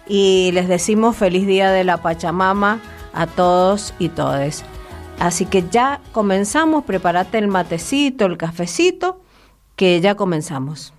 y les decimos feliz día de la Pachamama a todos y todes. Así que ya comenzamos, prepárate el matecito, el cafecito, que ya comenzamos.